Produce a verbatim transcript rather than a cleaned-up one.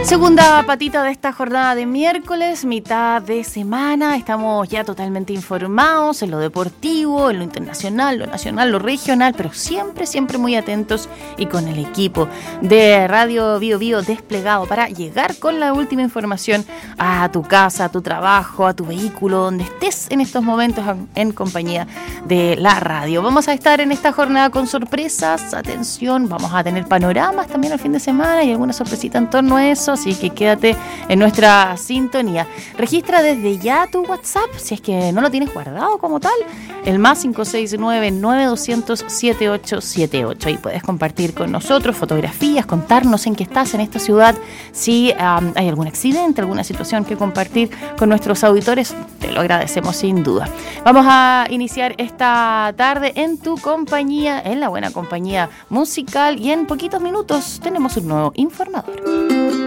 Segunda patita de esta jornada de miércoles, mitad de semana. Estamos ya totalmente informados en lo deportivo, en lo internacional, lo nacional, lo regional, pero siempre, siempre muy atentos y con el equipo de Radio Bio Bio desplegado para llegar con la última información a tu casa, a tu trabajo, a tu vehículo, donde estés en estos momentos en compañía de la radio. Vamos a estar en esta jornada con sorpresas, atención, vamos a tener panoramas también el fin de semana y alguna sorpresita en torno a eso. Así que quédate en nuestra sintonía. Registra desde ya tu WhatsApp, si es que no lo tienes guardado como tal, el más cinco seis nueve, nueve dos cero cero, siete ocho siete ocho. Ahí puedes compartir con nosotros fotografías, contarnos en qué estás en esta ciudad, si um, hay algún accidente, alguna situación que compartir con nuestros auditores, te lo agradecemos sin duda. Vamos a iniciar esta tarde en tu compañía, en la buena compañía musical, y en poquitos minutos tenemos un nuevo informador.